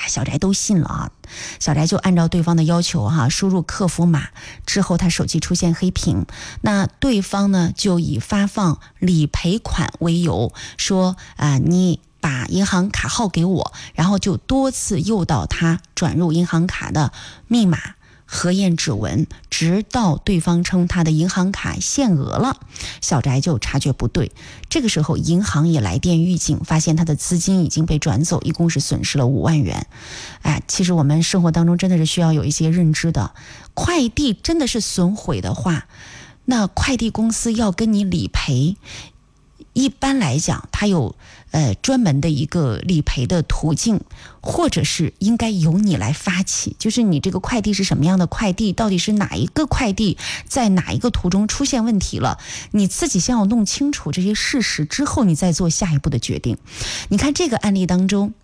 小翟都信了啊。小翟就按照对方的要求输入客服码之后，他手机出现黑屏，那对方呢就以发放理赔款为由说你把银行卡号给我，然后就多次诱导他转入银行卡的密码、核验指纹，直到对方称他的银行卡限额了，小翟就察觉不对。这个时候银行也来电预警，发现他的资金已经被转走，一共是损失了5万元。其实我们生活当中真的是需要有一些认知的，快递真的是损毁的话，那快递公司要跟你理赔，一般来讲它有专门的一个理赔的途径，或者是应该由你来发起，就是你这个快递是什么样的快递，到底是哪一个快递在哪一个途中出现问题了，你自己先要弄清楚这些事实之后，你再做下一步的决定。你看这个案例当中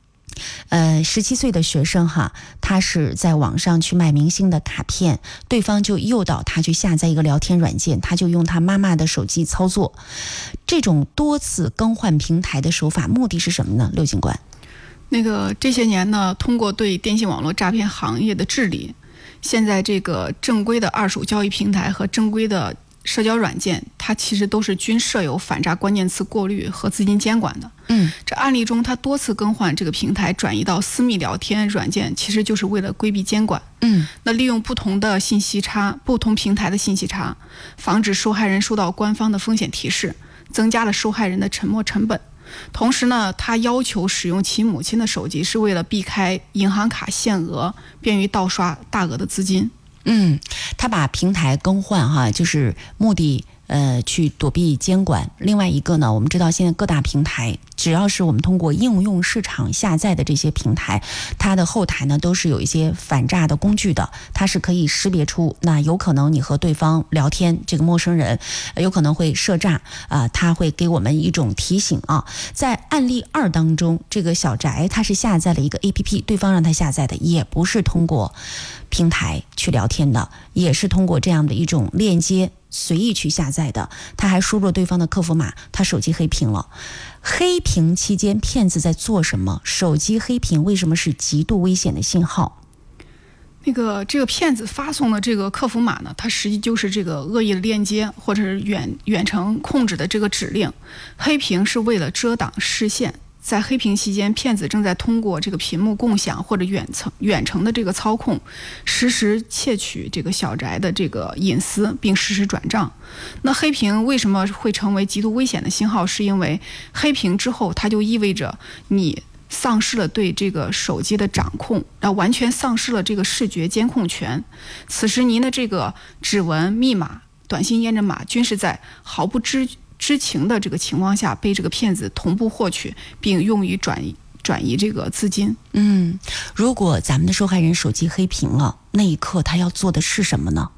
，17岁的学生他是在网上去卖明星的卡片，对方就诱导他去下载一个聊天软件，他就用他妈妈的手机操作。这种多次更换平台的手法，目的是什么呢？刘警官， 这些年呢，通过对电信网络诈骗行业的治理，现在这个正规的二手交易平台和正规的社交软件，它其实都是均设有反诈关键词过滤和资金监管的。这案例中，它多次更换这个平台，转移到私密聊天软件，其实就是为了规避监管。那利用不同的信息差、不同平台的信息差，防止受害人收到官方的风险提示，增加了受害人的沉没成本。同时呢，他要求使用其母亲的手机，是为了避开银行卡限额，便于盗刷大额的资金。 他把平台更换就是目的去躲避监管。另外一个呢，我们知道现在各大平台，只要是我们通过应用市场下载的这些平台，它的后台呢都是有一些反诈的工具的，它是可以识别出那有可能你和对方聊天，这个陌生人有可能会涉诈它会给我们一种提醒在案例2当中，这个小翟他是下载了一个 APP， 对方让他下载的也不是通过平台去聊天的，也是通过这样的一种链接随意去下载的，他还输入了对方的客服码，他手机黑屏了。黑屏期间骗子在做什么？手机黑屏为什么是极度危险的信号？ 这个骗子发送的这个客服码呢，它实际就是这个恶意的链接或者是远程控制的这个指令。黑屏是为了遮挡视线，在黑屏期间，骗子正在通过这个屏幕共享或者远程的这个操控，实时窃取这个小翟的这个隐私，并实时转账。那黑屏为什么会成为极度危险的信号？是因为黑屏之后，它就意味着你丧失了对这个手机的掌控，然后完全丧失了这个视觉监控权。此时您的这个指纹、密码、短信验证码均是在毫不知情的这个情况下被这个骗子同步获取，并用于转移这个资金。 如果咱们的受害人手机黑屏了，那一刻他要做的是什么呢？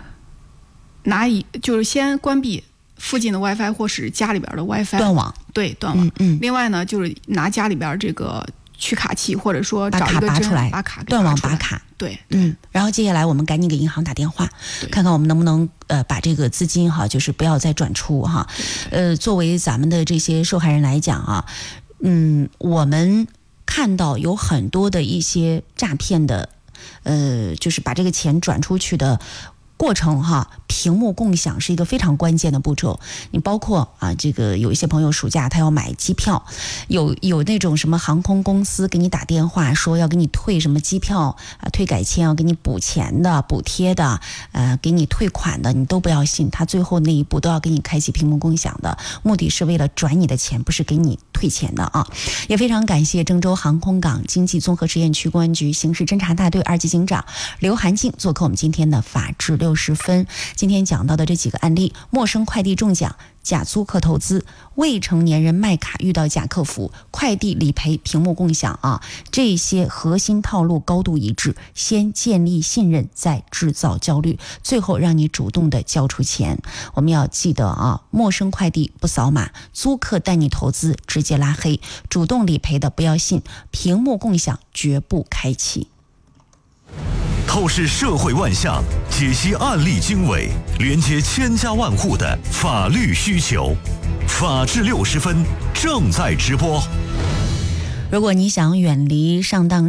就是先关闭附近的 WiFi 或是家里边的 WiFi， 断网。 对，断网。另外呢，就是拿家里边这个取卡器，或者说找一个针把卡断网拔卡。 对， 然后接下来我们赶紧给银行打电话，看看我们能不能把这个资金就是不要再转出作为咱们的这些受害人来讲我们看到有很多的一些诈骗的就是把这个钱转出去的过程屏幕共享是一个非常关键的步骤。你包括这个有一些朋友暑假他要买机票，有那种什么航空公司给你打电话说要给你退什么机票退改签，要给你补钱的、补贴的给你退款的，你都不要信，他最后那一步都要给你开启屏幕共享的，目的是为了转你的钱，不是给你退钱的也非常感谢郑州航空港经济综合实验区公安局刑事侦查大队2级警长刘涵静做客我们今天的法治60分。今天讲到的这几个案例，陌生快递中奖、假租客投资、未成年人卖卡遇到假客服、快递理赔、屏幕共享这些核心套路高度一致，先建立信任，再制造焦虑，最后让你主动的交出钱。我们要记得陌生快递不扫码，租客带你投资直接拉黑，主动理赔的不要信，屏幕共享绝不开启。 透视社会万象，解析案例经纬，连接千家万户的法律需求。法治60分正在直播。 如果你想远离上当